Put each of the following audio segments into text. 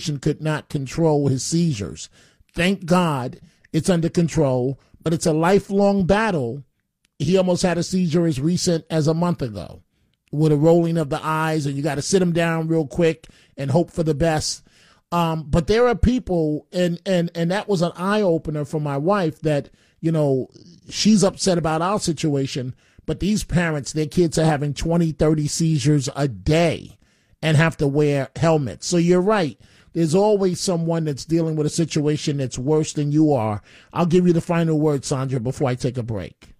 could not control his seizures. Thank God it's under control, but it's a lifelong battle. He almost had a seizure as recent as a month ago with a rolling of the eyes, and you got to sit him down real quick and hope for the best. But there are people, and that was an eye-opener for my wife that, you know, she's upset about our situation, but these parents, their kids are having 20, 30 seizures a day and have to wear helmets. So you're right. There's always someone that's dealing with a situation that's worse than you are. I'll give you the final word, Sandra, before I take a break.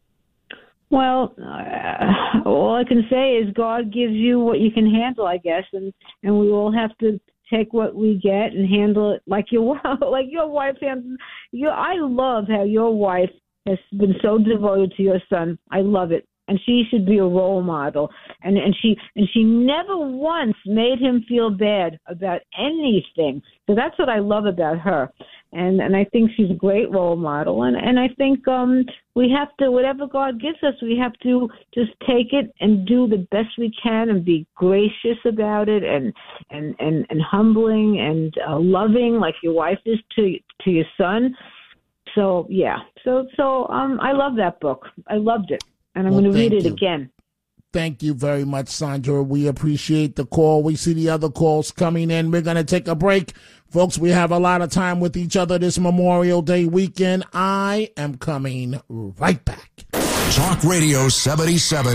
Well, all I can say is God gives you what you can handle, I guess, and we all have to take what we get and handle it like your wife handles. I love how your wife has been so devoted to your son. I love it. And she should be a role model. And she never once made him feel bad about anything. So that's what I love about her. And I think she's a great role model. And I think we have to, whatever God gives us, we have to just take it and do the best we can and be gracious about it and humbling and loving like your wife is to your son. So, yeah. So I love that book. I loved it. And I'm going to read it again. Thank you very much, Sandra. We appreciate the call. We see the other calls coming in. We're going to take a break. Folks, we have a lot of time with each other this Memorial Day weekend. I am coming right back. Talk Radio 77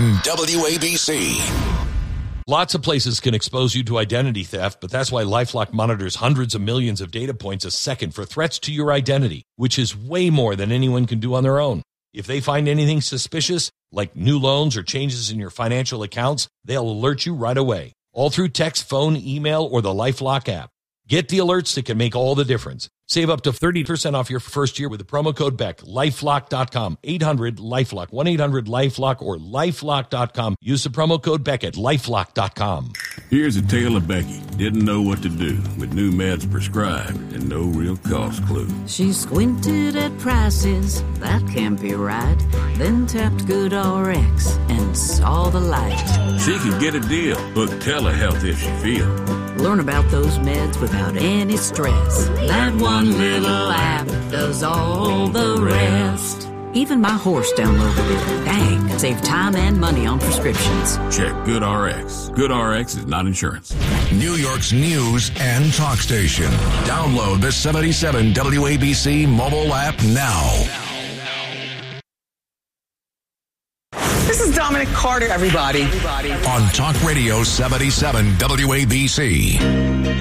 WABC. Lots of places can expose you to identity theft, but that's why LifeLock monitors hundreds of millions of data points a second for threats to your identity, which is way more than anyone can do on their own. If they find anything suspicious, like new loans or changes in your financial accounts, they'll alert you right away, all through text, phone, email, or the LifeLock app. Get the alerts that can make all the difference. Save up to 30% off your first year with the promo code BECK. LifeLock.com, 800-LifeLock, 1-800-LifeLock, or LifeLock.com. Use the promo code BECK at LifeLock.com. Here's a tale of Becky. Didn't know what to do with new meds prescribed and no real cost clue. She squinted at prices, that can't be right. Then tapped GoodRx and saw the light. She could get a deal. Book telehealth if she feels. Learn about those meds without any stress. That one little app does all the rest. Even my horse downloaded it. Dang, save time and money on prescriptions. Check GoodRx. GoodRx is not insurance. New York's news and talk station. Download the 77 WABC mobile app now. This is Dominic Carter, everybody. On Talk Radio 77 WABC.